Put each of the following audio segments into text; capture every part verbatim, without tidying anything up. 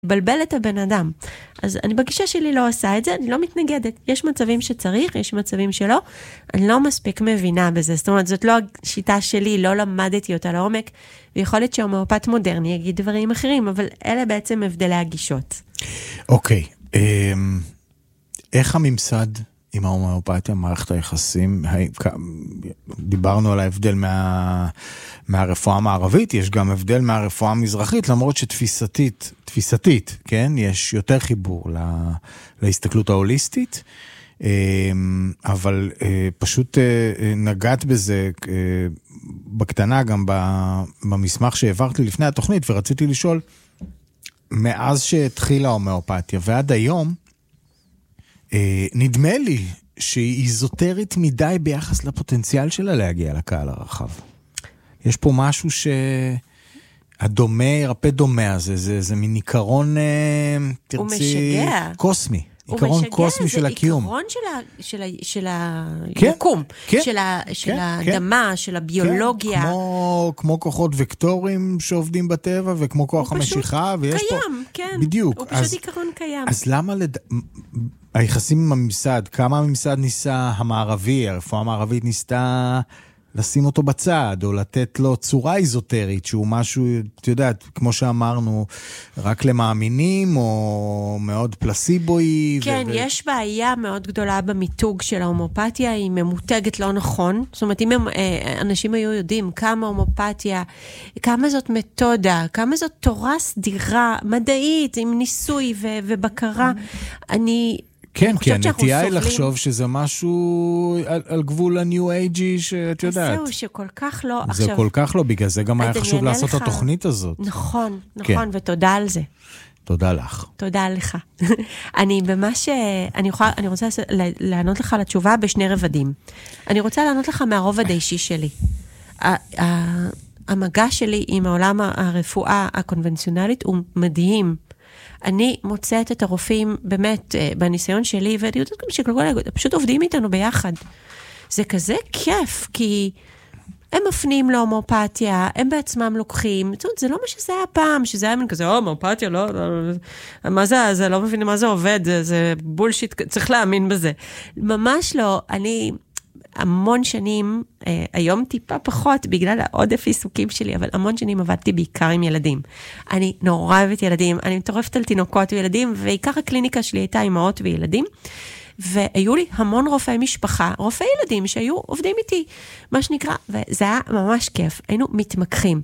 בלבל את הבן אדם. אז אני בגישה שלי לא עושה את זה, אני לא מתנגדת. יש מצבים שצריך, יש מצבים שלא. אני לא מספיק מבינה בזה. זאת אומרת, זאת לא השיטה שלי, לא למדתי אותה לעומק, ויכול להיות שההומאופת מודרני יגיד דברים אחרים, אבל אלה בעצם הבדלי הגישות. אוקיי. איך הממסד עם ההומאופתיה, מערכת היחסים? דיברנו על ההבדל מה... מהרפואה המערבית, יש גם הבדל מהרפואה המזרחית, למרות שתפיסתית, תפיסתית, כן, יש יותר חיבור לה, להסתכלות ההוליסטית, אבל פשוט נגעת בזה בקטנה, גם במסמך שהעברת לי לפני התוכנית, ורציתי לשאול, מאז שהתחילה ההומאופתיה ועד היום, נדמה לי שהיא איזוטרית מדי ביחס לפוטנציאל שלה להגיע לקהל הרחב. יש פה משהו שהדומה, ירפא דומה הזה, זה, זה מין עיקרון, תרצי, קוסמי. עיקרון קוסמי של הקיום. הוא משגע, זה עיקרון של, ה, של, של היקום, כן, של, ה, של כן, האדמה, כן. של הביולוגיה. כן, כמו, כמו כוחות וקטורים שעובדים בטבע, וכמו כוח המשיכה, ויש קיים, פה... כן. בדיוק. הוא פשוט אז, עיקרון קיים. אז למה לד... היחסים עם הממסד, כמה הממסד ניסה המערבי, הרפואה המערבית ניסתה... לשים אותו בצד, או לתת לו צורה איזוטרית, שהוא משהו, את יודעת, כמו שאמרנו, רק למאמינים, או מאוד פלסיבוי. כן, ו- יש בעיה מאוד גדולה במיתוג של ההומופתיה, היא ממותגת לא נכון. זאת אומרת, אם הם, אנשים היו יודעים כמה הומופתיה, כמה זאת מתודה, כמה זאת תורה סדירה, מדעית, עם ניסוי ו- ובקרה, אני... כן, כי הנטייה היא לחשוב שזה משהו על, על גבול הניו אייג'י שאת יודעת. זהו, שכל כך לא... זה עכשיו, כל כך לא, בגלל זה גם היה חשוב לעשות את התוכנית הזאת. נכון, נכון, כן. ותודה על זה. תודה לך. תודה לך. אני ממש, אני, יכולה, אני רוצה לענות לך לתשובה בשני רבדים. אני רוצה לענות לך מהרובד האישי שלי. המגע שלי עם העולם הרפואה הקונבנציונלית הוא מדהים. אני מוצאת את הרופאים באמת בניסיון שלי, ואני יודעת גם שכלכולה, פשוט עובדים איתנו ביחד. זה כזה כיף, כי הם מפנים להומאופתיה, הם בעצמם לוקחים, זאת אומרת, זה לא מה שזה היה פעם, שזה היה מן כזה, הומאופתיה, לא, לא, מה זה, זה לא מבין מה זה עובד, זה, זה בולשיט, צריך להאמין בזה. ממש לא, אני... המון שנים, אה, היום טיפה פחות, בגלל העודף עיסוקים שלי, אבל המון שנים עבדתי בעיקר עם ילדים. אני נורא אוהבת ילדים, אני מטורפת על תינוקות וילדים, ועיקר הקליניקה שלי הייתה אימהות וילדים, והיו לי המון רופאי משפחה, רופאי ילדים שהיו עובדים איתי, מה שנקרא, וזה היה ממש כיף, היינו מתמקחים.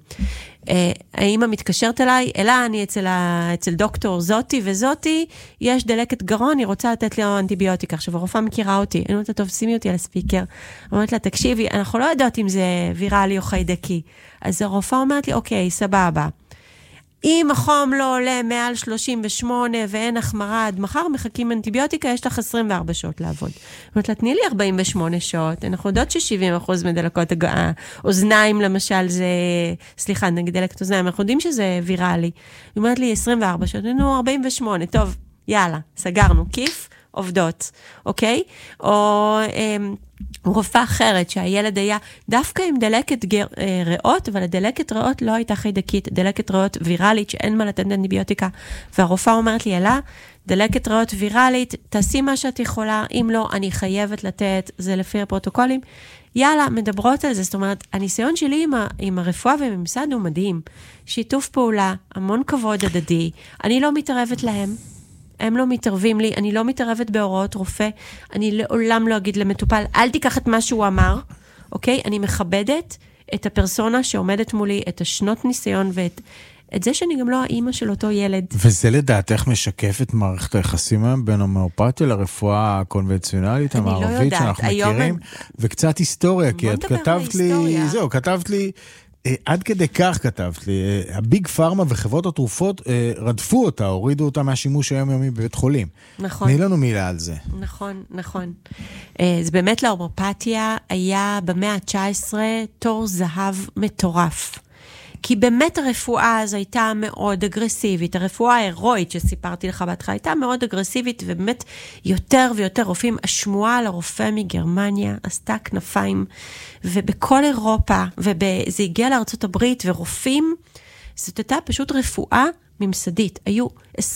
האמא מתקשרת אליי, אלה אני אצל, ה... אצל דוקטור זאתי וזאתי, יש דלקת גרון, היא רוצה לתת לי אנטיביוטיקה. עכשיו, הרופאה מכירה אותי, אני אומרת לה, טוב, שימי אותי על הספיקר. אומרת לה, תקשיבי, אנחנו לא יודעות אם זה ויראלי או חיידקי. אז הרופאה אומרת לי, אוקיי, סבבה. אם החום לא עולה מעל שלושים ושמונה ואין החמרה עד מחר, מחכים אנטיביוטיקה, יש לך עשרים וארבע שעות לעבוד. אומרת לה, תני לי ארבעים ושמונה שעות, אנחנו יודעות ש-שבעים אחוז מדלקות האוזניים למשל זה, סליחה, נגיד דלקת אוזניים, אנחנו יודעים שזה ויראלי. היא אומרת לי עשרים וארבע שעות, נו, ארבעים ושמונה, טוב, יאללה, סגרנו, כיף, עובדות, אוקיי? או... רופאה אחרת שהילד היה דווקא עם דלקת גר, ריאות, אבל הדלקת ריאות לא הייתה חיידקית, דלקת ריאות ויראלית שאין מה לתת אנטיביוטיקה, והרופאה אומרת לי, אלה, דלקת ריאות ויראלית, תעשי מה שאת יכולה, אם לא, אני חייבת לתת, זה לפי הפרוטוקולים, יאללה, מדברות על זה, זאת אומרת, הניסיון שלי עם, ה, עם הרפואה וממסד הוא מדהים, שיתוף פעולה, המון כבוד הדדי, אני לא מתערבת להם, הם לא מתערבים לי, אני לא מתערבת בהוראות רופא, אני לעולם לא אגיד למטופל, אל תיקח את מה שהוא אמר, אוקיי? אני מכבדת את הפרסונה שעומדת מולי, את השנות ניסיון, ואת את זה שאני גם לא האימא של אותו ילד. וזה לדעתך משקף את מערכת היחסים היום בין ההומאופתיה לרפואה הקונבנציונלית, המערבית לא שאנחנו מכירים, אני... וקצת היסטוריה, כי את כתבת לי, זהו, כתבת לי, עד כדי כך כתבת לי, הביג פארמה וחברות התרופות רדפו אותה, הורידו אותה מהשימוש היומיומי בבית חולים. נכון. תני לנו מילה על זה. נכון, נכון. זה באמת להומאופתיה היה במאה ה-תשע עשרה תור זהב מטורף. כי באמת הרפואה הזו הייתה מאוד אגרסיבית, הרפואה ההירואית שסיפרתי לך בהתחלה הייתה מאוד אגרסיבית, ובאמת יותר ויותר רופאים, השמועה על הרופא מגרמניה עשתה כנפיים, ובכל אירופה, וזה הגיע לארצות הברית, ורופאים, זאת הייתה פשוט רפואה ממסדית. היו